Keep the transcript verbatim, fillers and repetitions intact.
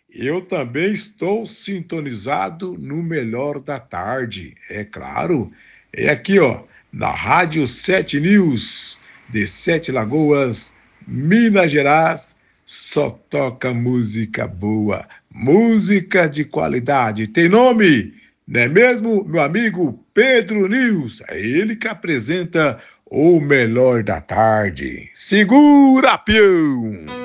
Eu também estou sintonizado no melhor da tarde, é claro. É aqui, ó, na Rádio Sete News, de Sete Lagoas, Minas Gerais, só toca música boa, música de qualidade. Tem nome, não é mesmo, meu amigo Pedro News? É ele que apresenta o melhor da tarde. Segura, peão!